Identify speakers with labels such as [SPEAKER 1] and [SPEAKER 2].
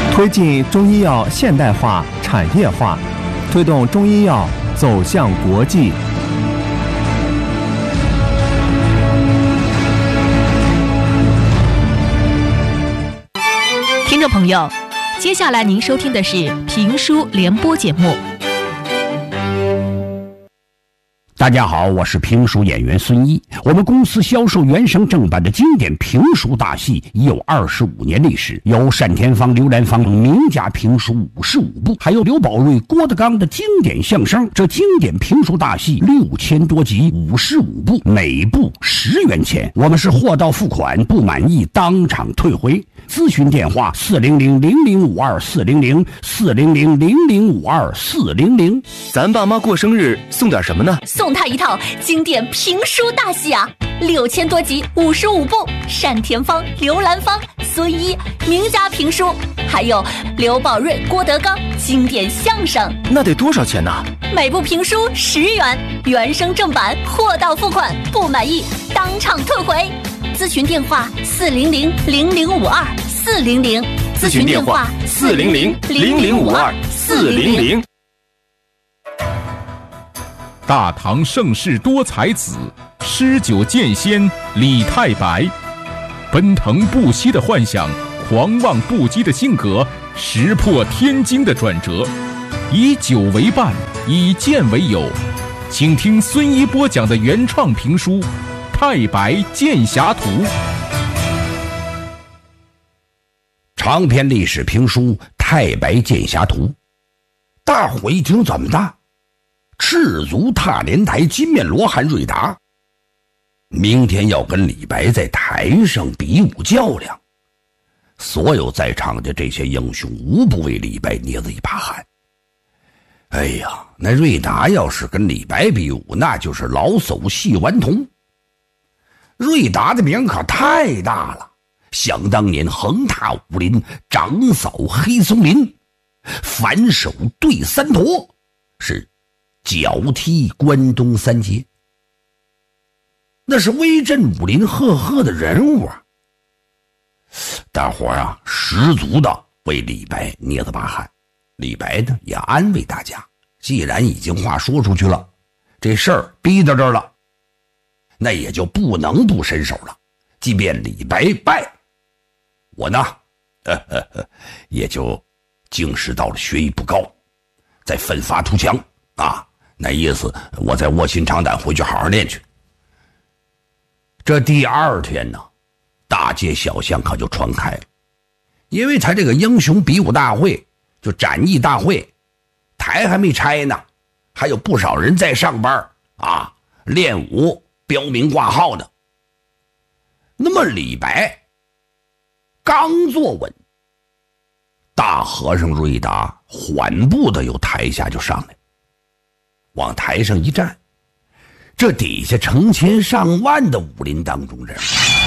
[SPEAKER 1] 推进中医药现代化、产业化，推动中医药走向国际。
[SPEAKER 2] 听众朋友，接下来您收听的是评书联播节目。
[SPEAKER 3] 大家好，我是评书演员孙一。我们公司销售原声正版的经典评书大戏已有25年历史，有单田芳、刘兰芳名家评书55部，还有刘宝瑞、郭德纲的经典相声。这经典评书大戏6000多集，55部，每部10元钱。我们是货到付款，不满意当场退回。咨询电话400-0052-400，400-0052-400。
[SPEAKER 4] 咱爸妈过生日送点什么呢？
[SPEAKER 5] 送他一套经典评书大戏啊，6000多集，55部，单田芳、刘兰芳、孙一名家评书，还有刘宝瑞、郭德纲经典相声。
[SPEAKER 4] 那得多少钱呢？
[SPEAKER 5] 每部评书10元，原声正版，货到付款，不满意当场退回。咨询电话400-0052-400，
[SPEAKER 4] 咨询电话400-0052-400。
[SPEAKER 6] 大唐盛世多才子，诗酒剑仙李太白，奔腾不息的幻想，狂妄不羁的性格，石破天惊的转折，以酒为伴，以剑为友。请听孙一播讲的原创评书《太白剑侠图》。
[SPEAKER 3] 长篇历史评书《太白剑侠图》，大伙一听怎么的？赤足踏莲台，金面罗汉瑞达明天要跟李白在台上比武较量，所有在场的这些英雄无不为李白捏着一把汗。哎呀，那瑞达要是跟李白比武，那就是老叟戏顽童。瑞达的名可太大了，想当年横踏武林，掌扫黑松林，反手对三驼，是脚踢关东三杰，那是威震武林赫赫的人物啊！大伙啊，十足的为李白捏着把汗。李白呢，也安慰大家，既然已经话说出去了，这事儿逼到这儿了，那也就不能不伸手了。即便李白败，我呢，也就经识到了学艺不高，再奋发图强啊！那意思，我再卧薪尝胆回去好好练去。这第二天呢，大街小巷可就传开了，因为他这个英雄比武大会，就展艺大会，台还没拆呢，还有不少人在上班啊，练武标名挂号的。那么李白刚坐稳，大和尚瑞达缓步的由台下就上来，往台上一站，这底下成千上万的武林当中人